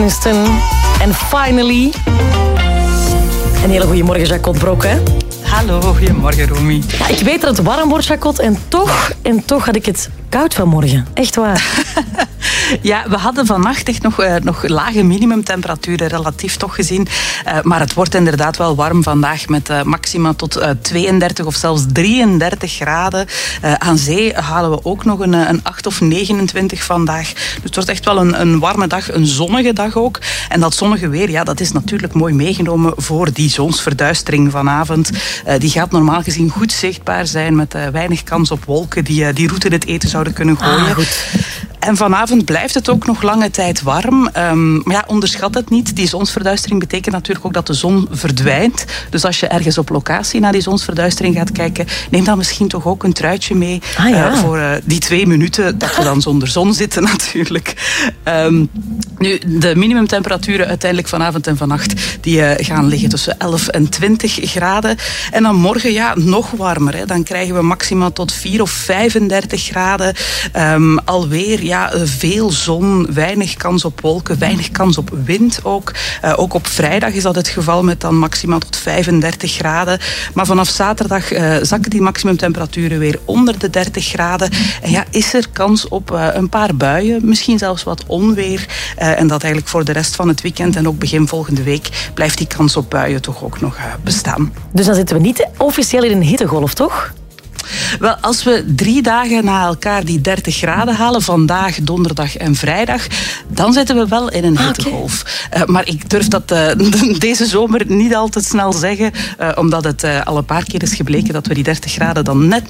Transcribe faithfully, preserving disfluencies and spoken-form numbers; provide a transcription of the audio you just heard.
En finally... Een hele goede morgen, Jacot Brok, hè? Hallo, goedemorgen, Romy. Ja, ik weet dat het warm wordt, Jacot, en toch, en toch had ik het koud vanmorgen. Echt waar. Ja, we hadden vannacht echt nog, uh, nog lage minimumtemperaturen relatief toch gezien. Uh, maar het wordt inderdaad wel warm vandaag met uh, maxima tot uh, tweeëndertig of zelfs drieëndertig graden. Uh, aan zee halen we ook nog een, een acht of negenentwintig vandaag. Dus het wordt echt wel een, een warme dag, een zonnige dag ook. En dat zonnige weer, ja, dat is natuurlijk mooi meegenomen voor die zonsverduistering vanavond. Uh, die gaat normaal gezien goed zichtbaar zijn met uh, weinig kans op wolken die, uh, die route in het eten zouden kunnen gooien. Ah, goed. En vanavond blijft het ook nog lange tijd warm. Um, maar ja, onderschat het niet. Die zonsverduistering betekent natuurlijk ook dat de zon verdwijnt. Dus als je ergens op locatie naar die zonsverduistering gaat kijken, neem dan misschien toch ook een truitje mee. Ah, ja. uh, voor uh, die twee minuten dat we dan zonder zon zitten natuurlijk. Um, nu, de minimumtemperaturen uiteindelijk vanavond en vannacht die uh, gaan liggen tussen elf en twintig graden. En dan morgen ja, nog warmer. Hè. Dan krijgen we maxima tot vier of vijfendertig graden. Um, alweer ja, veel zon, weinig kans op wolken, weinig kans op wind ook. Uh, ook op vrijdag is dat het geval met dan maxima tot vijfendertig graden. Maar vanaf zaterdag uh, zakken die maximumtemperaturen weer onder de dertig graden. En ja, is er kans op uh, een paar buien, misschien zelfs wat onweer. Uh, en dat eigenlijk voor de rest van het weekend en ook begin volgende week blijft die kans op buien toch ook nog uh, bestaan. Dus dan zitten we niet officieel in een hittegolf, toch? Wel, als we drie dagen na elkaar die dertig graden halen, vandaag, donderdag en vrijdag, dan zitten we wel in een ah, hittegolf. Okay. Uh, maar ik durf dat uh, deze zomer niet al te snel zeggen, uh, omdat het uh, al een paar keer is gebleken dat we die dertig graden dan net